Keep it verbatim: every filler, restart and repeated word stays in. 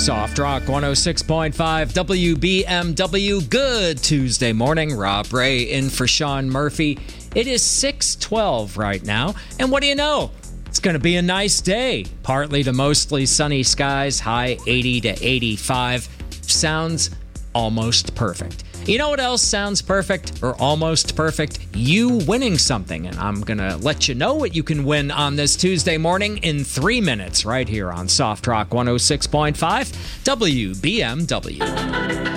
Soft Rock one oh six point five W B M W. Good Tuesday morning. Rob Ray in for Sean Murphy. It is six twelve right now, and what do you know? It's going to be a nice day. Partly to mostly sunny skies, high eighty to eighty-five. Sounds almost perfect. You know what else sounds perfect or almost perfect? You winning something. And I'm going to let you know what you can win on this Tuesday morning in three minutes right here on Soft Rock one oh six point five W B M W.